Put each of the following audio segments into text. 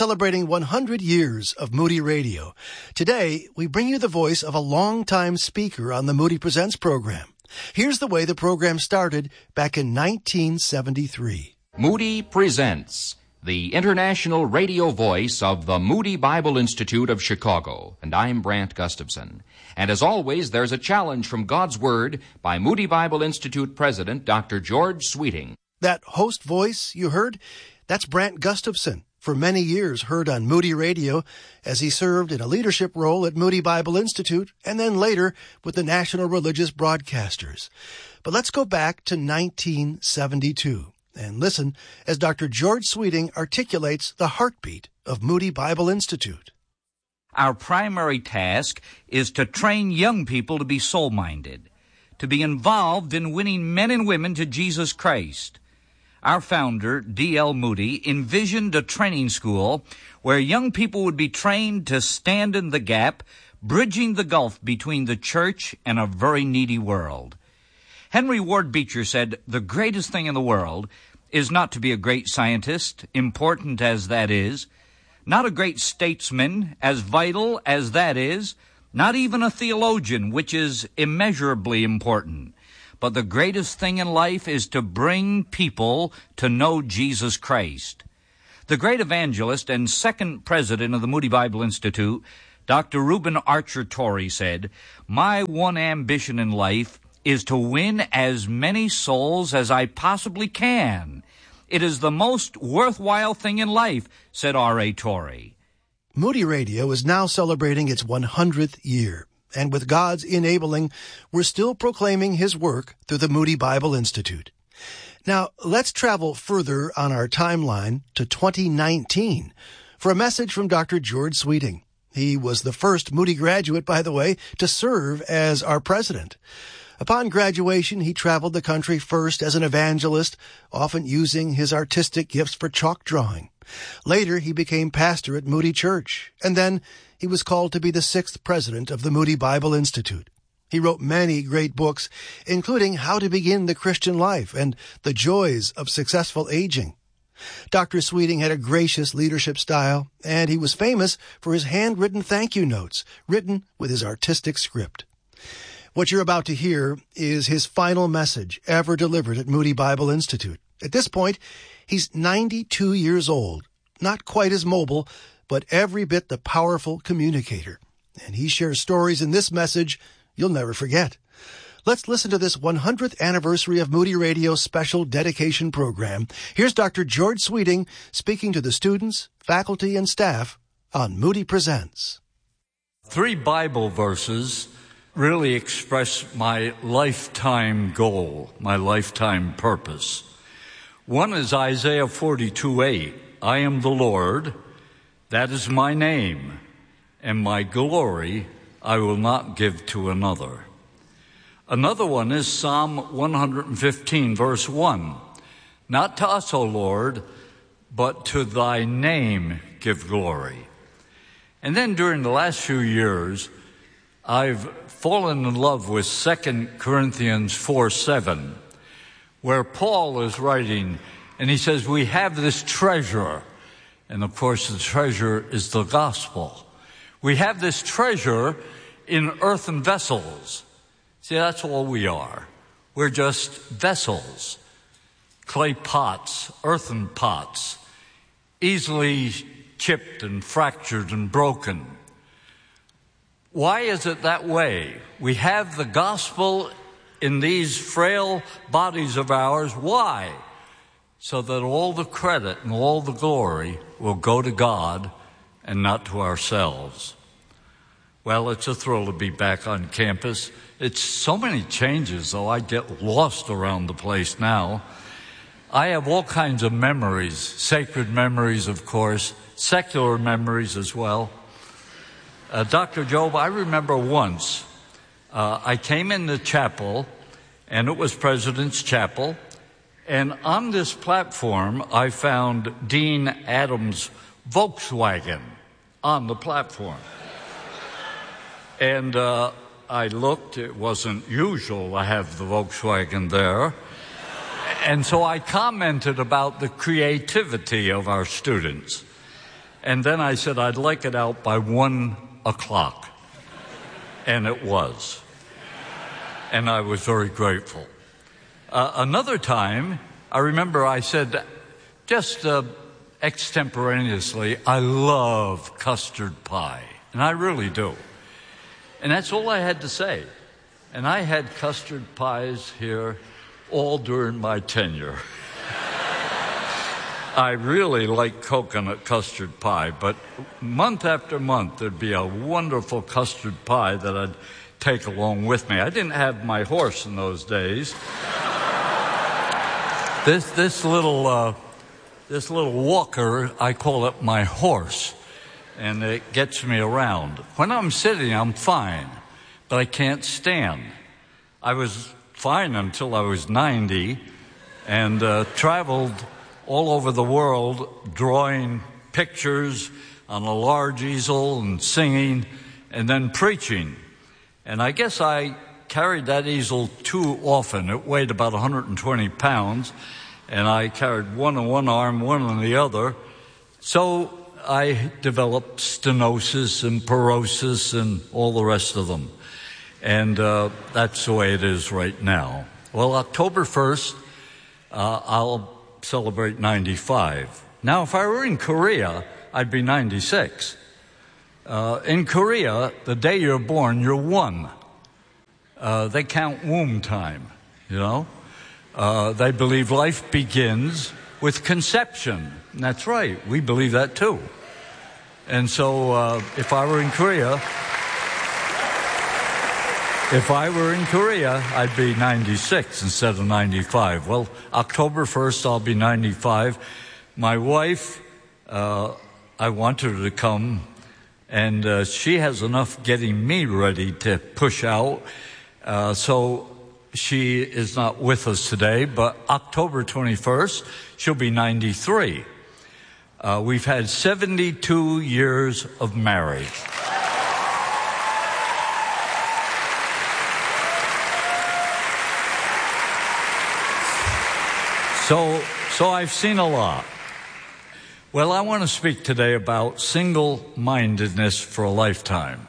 celebrating 100 years of Moody Radio. Today, we bring you the voice of a longtime speaker on the Moody Presents program. Here's the way the program started back in 1973. Moody Presents, the international radio voice of the Moody Bible Institute of Chicago. And I'm Brant Gustafson. And as always, there's a challenge from God's Word by Moody Bible Institute President Dr. George Sweeting. That host voice you heard, that's Brant Gustafson, for many years heard on Moody Radio as he served in a leadership role at Moody Bible Institute and then later with the National Religious Broadcasters. But let's go back to 1972 and listen as Dr. George Sweeting articulates the heartbeat of Moody Bible Institute. Our primary task is to train young people to be soul-minded, to be involved in winning men and women to Jesus Christ. Our founder, D.L. Moody, envisioned a training school where young people would be trained to stand in the gap, bridging the gulf between the church and a very needy world. Henry Ward Beecher said, "The greatest thing in the world is not to be a great scientist, important as that is, not a great statesman, as vital as that is, not even a theologian, which is immeasurably important. But the greatest thing in life is to bring people to know Jesus Christ." The great evangelist and second president of the Moody Bible Institute, Dr. Reuben Archer Torrey, said, "My one ambition in life is to win as many souls as I possibly can. It is the most worthwhile thing in life," said R.A. Torrey. Moody Radio is now celebrating its 100th year. And with God's enabling, we're still proclaiming His work through the Moody Bible Institute. Now, let's travel further on our timeline to 2019 for a message from Dr. George Sweeting. He was the first Moody graduate, by the way, to serve as our president. Upon graduation, he traveled the country first as an evangelist, often using his artistic gifts for chalk drawing. Later, he became pastor at Moody Church, and then he was called to be the sixth president of the Moody Bible Institute. He wrote many great books, including How to Begin the Christian Life and The Joys of Successful Aging. Dr. Sweeting had a gracious leadership style, and he was famous for his handwritten thank you notes, written with his artistic script. What you're about to hear is his final message ever delivered at Moody Bible Institute. At this point, he's 92 years old, not quite as mobile, but every bit the powerful communicator. And he shares stories in this message you'll never forget. Let's listen to this 100th anniversary of Moody Radio's special dedication program. Here's Dr. George Sweeting speaking to the students, faculty, and staff on Moody Presents. 3 Bible verses really express my lifetime goal, my lifetime purpose. One is Isaiah 42:8. "I am the Lord, that is my name, and my glory I will not give to another." Another one is Psalm 115, verse 1. "Not to us, O Lord, but to thy name give glory." And then during the last few years, I've fallen in love with 2 Corinthians 4:7, where Paul is writing, and he says, "We have this treasure." And of course, the treasure is the gospel. "We have this treasure in earthen vessels." See, that's all we are. We're just vessels, clay pots, earthen pots, easily chipped and fractured and broken. Why is it that way? We have the gospel in these frail bodies of ours. Why? So that all the credit and all the glory will go to God and not to ourselves. Well, it's a thrill to be back on campus. It's so many changes, though. I get lost around the place now. I have all kinds of memories, sacred memories, of course, secular memories as well. Dr. Job, I remember once I came in the chapel, and it was President's Chapel, and on this platform I found Dean Adams' Volkswagen on the platform. And I looked, it wasn't usual to have the Volkswagen there. And so I commented about the creativity of our students. And then I said I'd like it out by 1 o'clock. And it was. And I was very grateful. Another time, I remember I said, just extemporaneously, I love custard pie. And I really do. And that's all I had to say. And I had custard pies here all during my tenure. I really like coconut custard pie, but month after month there'd be a wonderful custard pie that I'd take along with me. I didn't have my horse in those days. This little walker, I call it my horse, and it gets me around. When I'm sitting, I'm fine, but I can't stand. I was fine until I was 90 and traveled all over the world drawing pictures on a large easel and singing and then preaching. And I guess I carried that easel too often. It weighed about 120 pounds, and I carried one on one arm, one on the other. So I developed stenosis and porosis and all the rest of them. And that's the way it is right now. Well, October 1st, I'll celebrate 95. Now, if I were in Korea, I'd be 96. In Korea, the day you're born, you're 1. They count womb time, you know. They believe life begins with conception. And that's right. We believe that too. And so if I were in Korea, I'd be 96 instead of 95. Well, October 1st, I'll be 95. My wife, I want her to come, and she has enough getting me ready to push out. So she is not with us today, but October 21st, she'll be 93. We've had 72 years of marriage. So I've seen a lot. Well, I want to speak today about single-mindedness for a lifetime.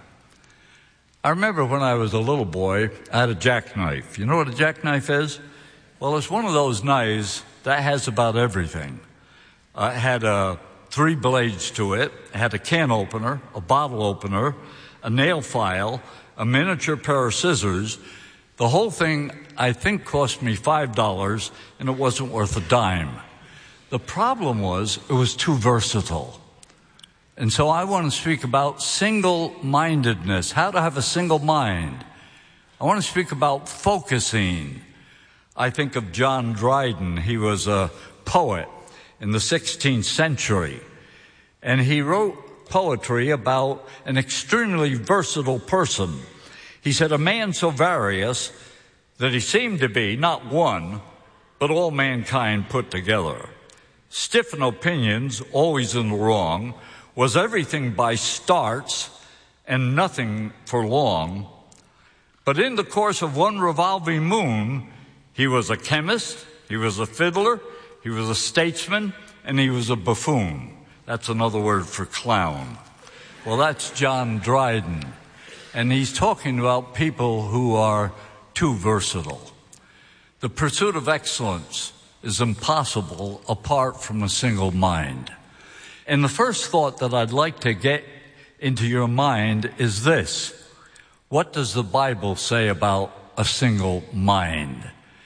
I remember when I was a little boy, I had a jackknife. You know what a jackknife is? Well, it's one of those knives that has about everything. It had 3 blades to it. It had a can opener, a bottle opener, a nail file, a miniature pair of scissors. The whole thing, I think, cost me $5, and it wasn't worth a dime. The problem was it was too versatile. And so I want to speak about single-mindedness, how to have a single mind. I want to speak about focusing. I think of John Dryden. He was a poet in the 16th century, and he wrote poetry about an extremely versatile person. He said, a man so various that he seemed to be not one, but all mankind put together. Stiff in opinions, always in the wrong, was everything by starts and nothing for long. But in the course of one revolving moon, he was a chemist, he was a fiddler, he was a statesman, and he was a buffoon. That's another word for clown. Well, that's John Dryden. And he's talking about people who are too versatile. The pursuit of excellence is impossible apart from a single mind. And the first thought that I'd like to get into your mind is this. What does the Bible say about a single mind?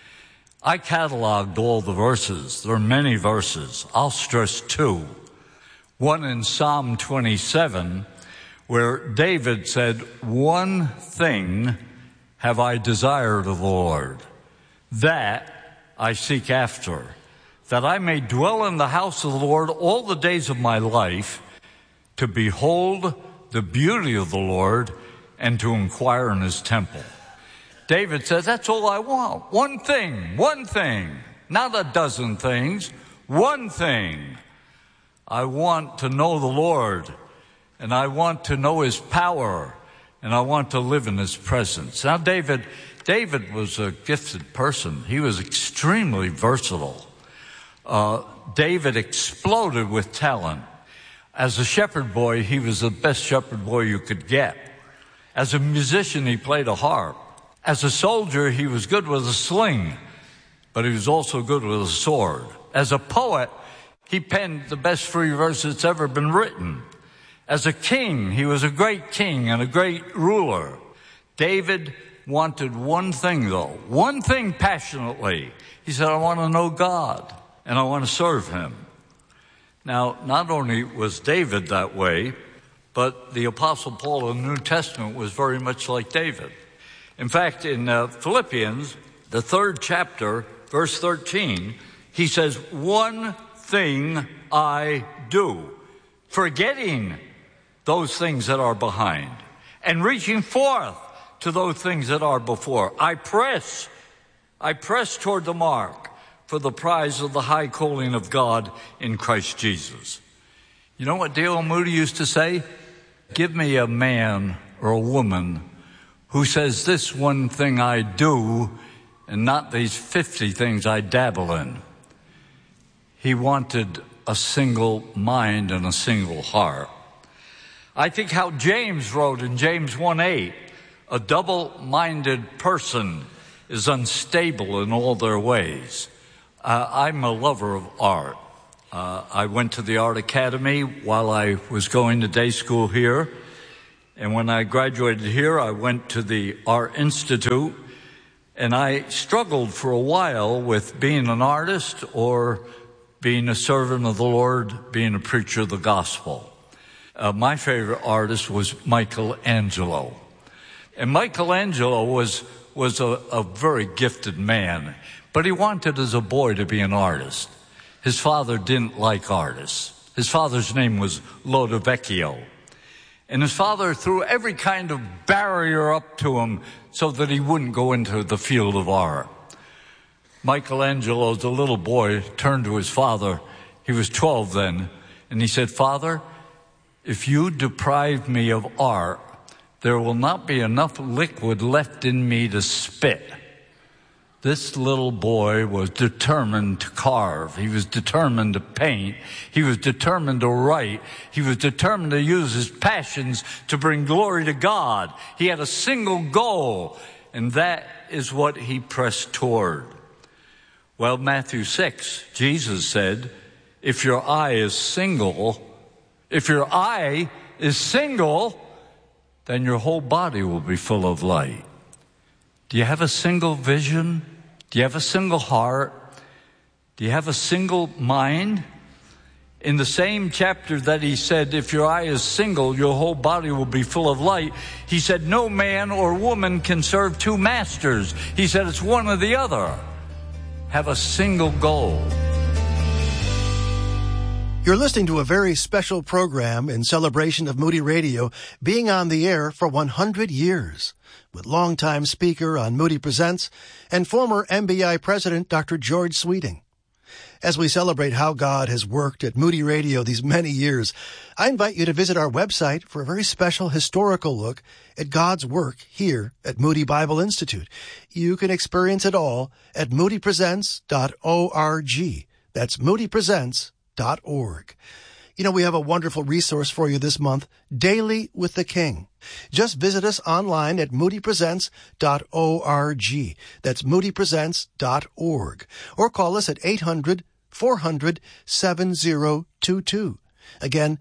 I cataloged all the verses. There are many verses. I'll stress 2. One in Psalm 27, where David said, one thing have I desired of the Lord, that I seek after, that I may dwell in the house of the Lord all the days of my life, to behold the beauty of the Lord and to inquire in his temple. David says, that's all I want. One thing, not a dozen things, one thing. I want to know the Lord, and I want to know his power, and I want to live in his presence. Now, David was a gifted person. He was extremely versatile. David exploded with talent. As a shepherd boy, he was the best shepherd boy you could get. As a musician, he played a harp. As a soldier, he was good with a sling, but he was also good with a sword. As a poet, he penned the best free verse that's ever been written. As a king, he was a great king and a great ruler. David wanted one thing, though, one thing passionately. He said, I want to know God, and I want to serve him. Now, not only was David that way, but the Apostle Paul in the New Testament was very much like David. In fact, in Philippians, the 3rd chapter, verse 13, he says, one thing I do, forgetting those things that are behind and reaching forth to those things that are before. I press toward the mark for the prize of the high calling of God in Christ Jesus. You know what D.L. Moody used to say? Give me a man or a woman who says this one thing I do and not these 50 things I dabble in. He wanted a single mind and a single heart. I think how James wrote in James 1:8, a double-minded person is unstable in all their ways. I'm a lover of art. I went to the Art Academy while I was going to day school here. And when I graduated here, I went to the Art Institute. And I struggled for a while with being an artist or being a servant of the Lord, being a preacher of the gospel. My favorite artist was Michelangelo. And Michelangelo was a very gifted man, but he wanted as a boy to be an artist. His father didn't like artists. His father's name was Lodovico. And his father threw every kind of barrier up to him so that he wouldn't go into the field of art. Michelangelo, as a little boy, turned to his father. He was 12 then, and he said, Father, if you deprive me of art, there will not be enough liquid left in me to spit. This little boy was determined to carve. He was determined to paint. He was determined to write. He was determined to use his passions to bring glory to God. He had a single goal, and that is what he pressed toward. Well, Matthew 6, Jesus said, if your eye is single, then your whole body will be full of light. Do you have a single vision? Do you have a single heart? Do you have a single mind? In the same chapter that he said, if your eye is single, your whole body will be full of light, he said, no man or woman can serve two masters. He said, it's one or the other. Have a single goal. You're listening to a very special program in celebration of Moody Radio being on the air for 100 years with longtime speaker on Moody Presents and former MBI president Dr. George Sweeting. As we celebrate how God has worked at Moody Radio these many years, I invite you to visit our website for a very special historical look at God's work here at Moody Bible Institute. You can experience it all at moodypresents.org. That's moodypresents.org. You know, we have a wonderful resource for you this month, Daily with the King. Just visit us online at moodypresents.org. That's moodypresents.org. Or call us at 800-400-7022. Again,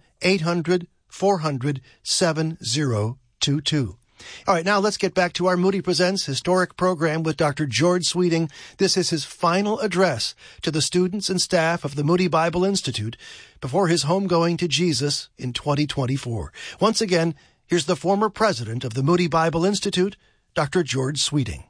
800-400-7022. All right, now let's get back to our Moody Presents historic program with Dr. George Sweeting. This is his final address to the students and staff of the Moody Bible Institute before his homegoing to Jesus in 2024. Once again, here's the former president of the Moody Bible Institute, Dr. George Sweeting.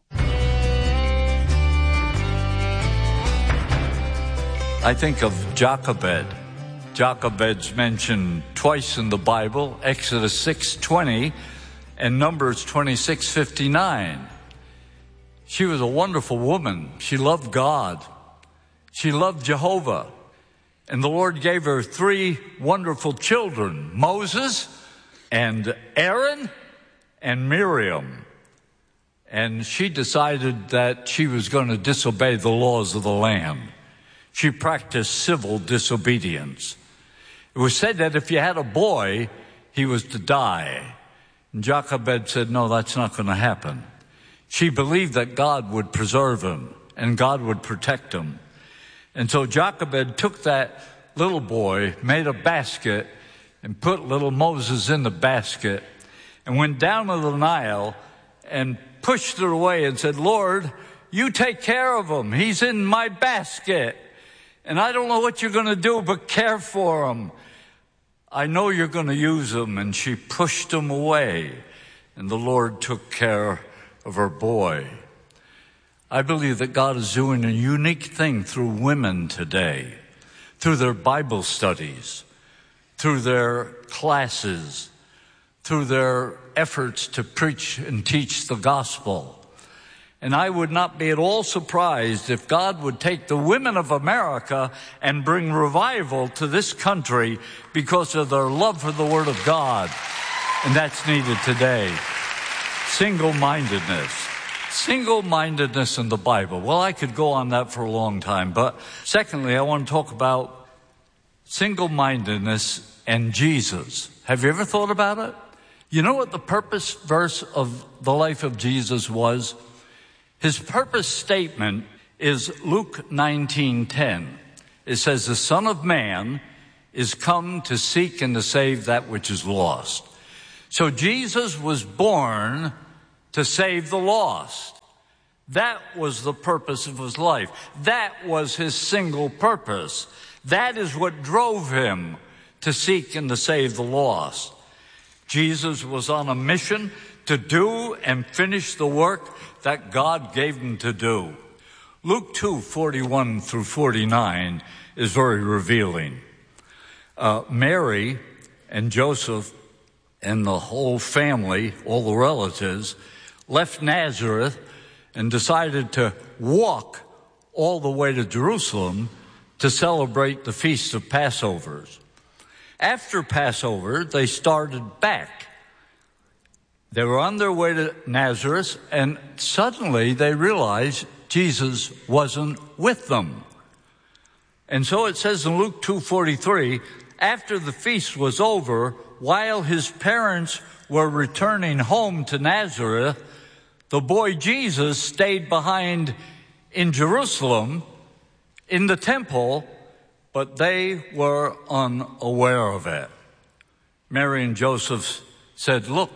I think of Jochebed. Jochebed's mentioned twice in the Bible, Exodus 6:20 and Numbers 26:59. She was a wonderful woman. She loved God. She loved Jehovah. And the Lord gave her 3 wonderful children, Moses and Aaron and Miriam. And she decided that she was going to disobey the laws of the land. She practiced civil disobedience. It was said that if you had a boy, he was to die. And Jochebed said, no, that's not going to happen. She believed that God would preserve him and God would protect him. And so Jochebed took that little boy, made a basket, and put little Moses in the basket, and went down to the Nile and pushed it away and said, Lord, you take care of him. He's in my basket. And I don't know what you're going to do, but care for him. I know you're going to use him. And she pushed him away. And the Lord took care of her boy. I believe that God is doing a unique thing through women today, through their Bible studies, through their classes, through their efforts to preach and teach the gospel. And I would not be at all surprised if God would take the women of America and bring revival to this country because of their love for the Word of God. And that's needed today. Single-mindedness. Single-mindedness in the Bible. Well, I could go on that for a long time. But secondly, I want to talk about single-mindedness and Jesus. Have you ever thought about it? You know what the purpose verse of the life of Jesus was? His purpose statement is Luke 19:10. It says, the Son of Man is come to seek and to save that which is lost. So Jesus was born to save the lost. That was the purpose of his life. That was his single purpose. That is what drove him to seek and to save the lost. Jesus was on a mission to do and finish the work that God gave him to do. Luke 2:41 through 49 is very revealing. Mary and Joseph and the whole family, all the relatives, left Nazareth and decided to walk all the way to Jerusalem to celebrate the Feast of Passovers. After Passover, they started back. They were on their way to Nazareth, and suddenly they realized Jesus wasn't with them. And so it says in Luke 2:43, after the feast was over, while his parents were returning home to Nazareth, the boy Jesus stayed behind in Jerusalem, in the temple, but they were unaware of it. Mary and Joseph said, look,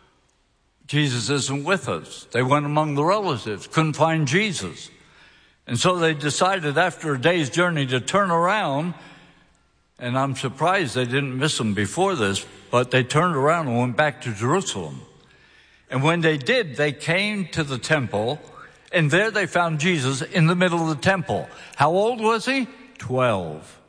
Jesus isn't with us. They went among the relatives, couldn't find Jesus. And so they decided after a day's journey to turn around, and I'm surprised they didn't miss him before this, but they turned around and went back to Jerusalem. And when they did, they came to the temple, and there they found Jesus in the middle of the temple. How old was he? 12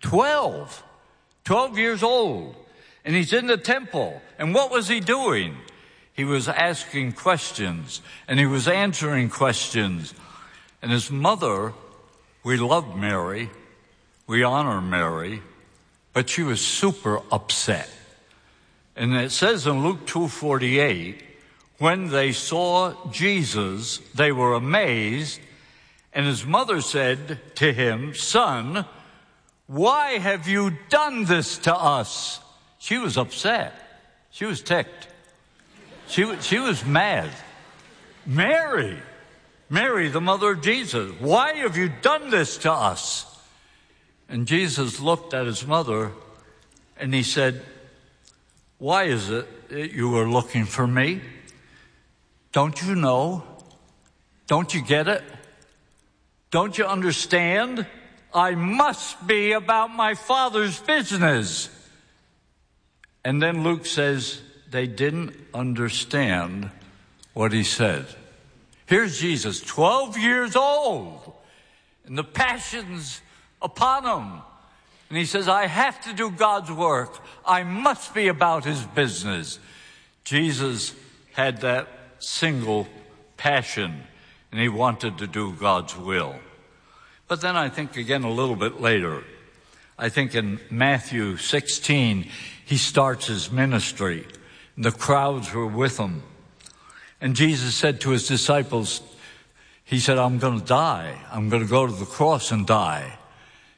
years old. And he's in the temple. And what was he doing? He was asking questions, and he was answering questions. And his mother, we love Mary, we honor Mary, but she was super upset. And it says in Luke 2:48, when they saw Jesus, they were amazed, and his mother said to him, son, why have you done this to us? She was upset. She was ticked. She was mad. Mary, the mother of Jesus, why have you done this to us? And Jesus looked at his mother and he said, why is it that you are looking for me? Don't you know? Don't you get it? Don't you understand? I must be about my Father's business. And then Luke says they didn't understand what he said. Here's Jesus, 12 years old, and the passion's upon him. And he says, I have to do God's work. I must be about his business. Jesus had that single passion, and he wanted to do God's will. But then I think again a little bit later, I think in Matthew 16, he starts his ministry, and the crowds were with him. And Jesus said to his disciples, he said, I'm going to die. I'm going to go to the cross and die.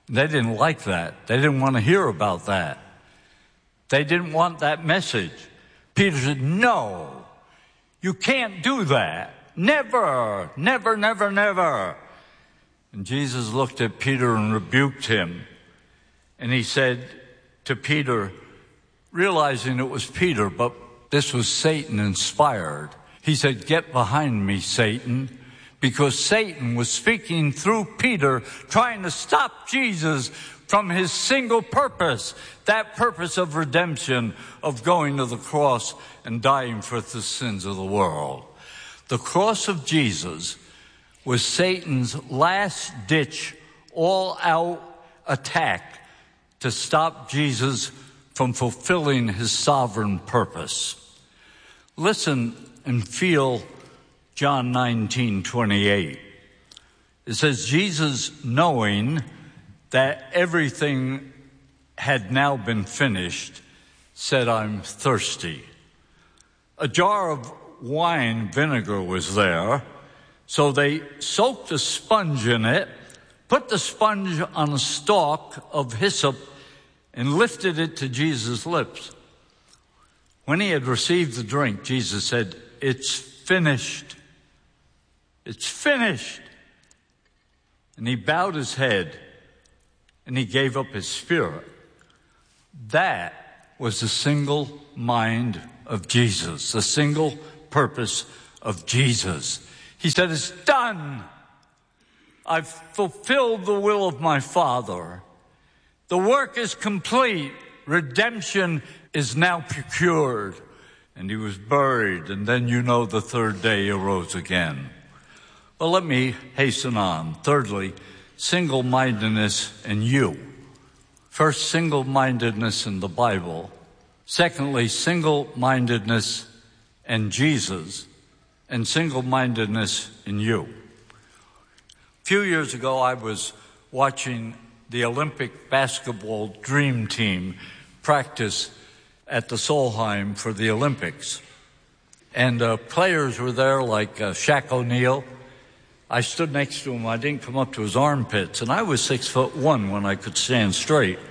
They didn't like that. They didn't want to hear about that. They didn't want that message. Peter said, no, you can't do that. Never, never, never, never. And Jesus looked at Peter and rebuked him. And he said to Peter, realizing it was Peter, but this was Satan inspired, he said, get behind me, Satan. Because Satan was speaking through Peter, trying to stop Jesus from his single purpose, that purpose of redemption, of going to the cross and dying for the sins of the world. The cross of Jesus was Satan's last-ditch, all-out attack to stop Jesus from fulfilling his sovereign purpose. Listen and feel John 19:28. It says, Jesus, knowing that everything had now been finished, said, I'm thirsty. A jar of wine vinegar was there, so they soaked a sponge in it, put the sponge on a stalk of hyssop, and lifted it to Jesus' lips. When he had received the drink, Jesus said, it's finished. It's finished. And he bowed his head and he gave up his spirit. That was the single mind of Jesus, the single purpose of Jesus. He said, it's done. I've fulfilled the will of my Father. The work is complete. Redemption is now procured. And he was buried, and then the third day he arose again. Well, let me hasten on. Thirdly, single-mindedness in you. First, single-mindedness in the Bible. Secondly, single-mindedness in Jesus. And single-mindedness in you. A few years ago, I was watching the Olympic basketball dream team practice at the Solheim for the Olympics. And players were there like Shaq O'Neal. I stood next to him. I didn't come up to his armpits. And I was 6'1" when I could stand straight.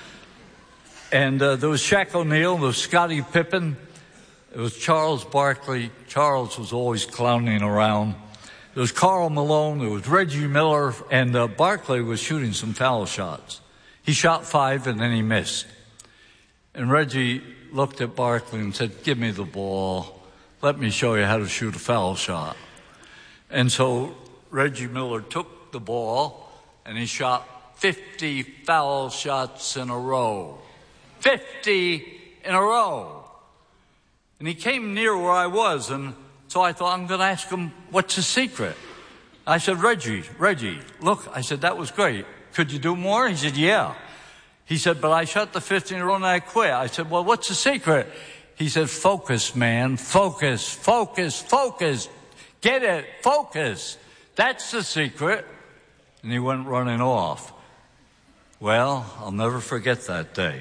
And there was Shaq O'Neal, there was Scottie Pippen, there was Charles Barkley. Charles was always clowning around. There was Karl Malone, there was Reggie Miller, and Barkley was shooting some foul shots. He shot 5 and then he missed. And Reggie looked at Barkley and said, give me the ball. Let me show you how to shoot a foul shot. And so Reggie Miller took the ball and he shot 50 foul shots in a row. 50 in a row. And he came near where I was, and so I thought, I'm going to ask him, what's the secret? I said, Reggie, look, I said, that was great. Could you do more? He said, yeah. He said, but I shot the 50 in a row and I quit. I said, well, what's the secret? He said, focus, man. Focus, focus, focus. Get it, focus. That's the secret. And he went running off. Well, I'll never forget that day.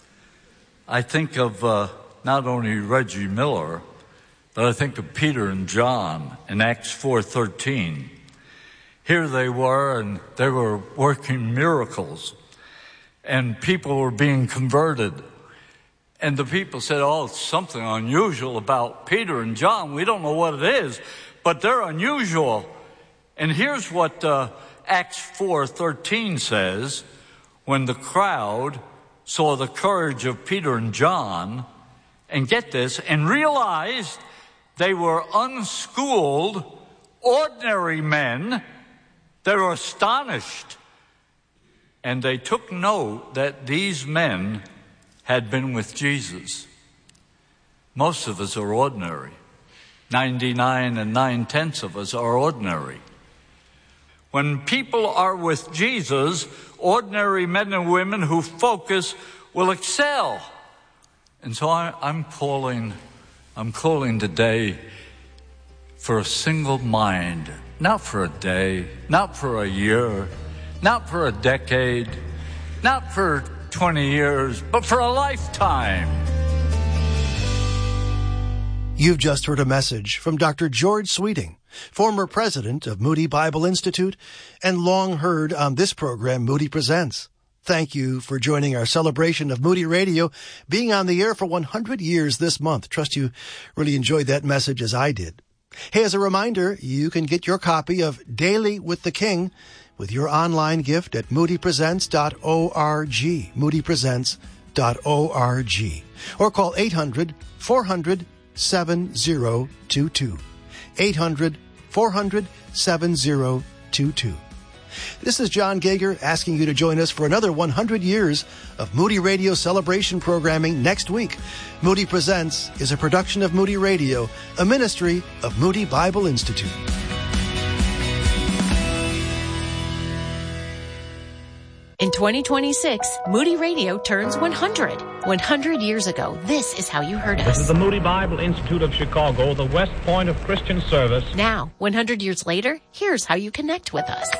I think of not only Reggie Miller, but I think of Peter and John in Acts 4:13. Here they were, and they were working miracles, and people were being converted. And the people said, oh, it's something unusual about Peter and John. We don't know what it is, but they're unusual. And here's what Acts 4:13 says. When the crowd saw the courage of Peter and John, and get this, and realized they were unschooled, ordinary men, they were astonished. And they took note that these men had been with Jesus. Most of us are ordinary. 99 9/10 of us are ordinary. When people are with Jesus, ordinary men and women who focus will excel. And so I'm calling today for a single mind, not for a day, not for a year, not for a decade, not for 20 years, but for a lifetime. You've just heard a message from Dr. George Sweeting, former president of Moody Bible Institute, and long heard on this program, Moody Presents. Thank you for joining our celebration of Moody Radio, being on the air for 100 years this month. Trust you really enjoyed that message as I did. Hey, as a reminder, you can get your copy of Daily with the King with your online gift at moodypresents.org, moodypresents.org, or call 800-400-7022, 800-400-7022. This is John Gager asking you to join us for another 100 years of Moody Radio celebration programming next week. Moody Presents is a production of Moody Radio, a ministry of Moody Bible Institute. In 2026, Moody Radio turns 100. 100 years ago, this is how you heard us. This is the Moody Bible Institute of Chicago, the West Point of Christian service. Now, 100 years later, here's how you connect with us.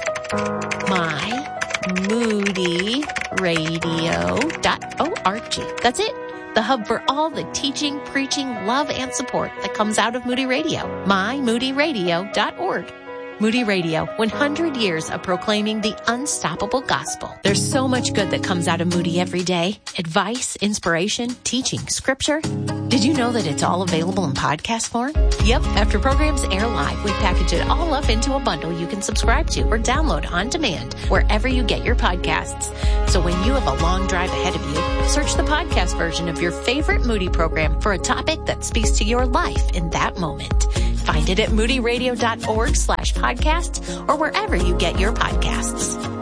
MyMoodyRadio.org. That's it. The hub for all the teaching, preaching, love, and support that comes out of Moody Radio. MyMoodyRadio.org. Moody Radio, 100 years of proclaiming the unstoppable gospel. There's so much good that comes out of Moody every day. Advice, inspiration, teaching, scripture. Did you know that it's all available in podcast form? Yep, after programs air live, we package it all up into a bundle you can subscribe to or download on demand wherever you get your podcasts. So when you have a long drive ahead of you, search the podcast version of your favorite Moody program for a topic that speaks to your life in that moment. Find it at moodyradio.org/podcasts or wherever you get your podcasts.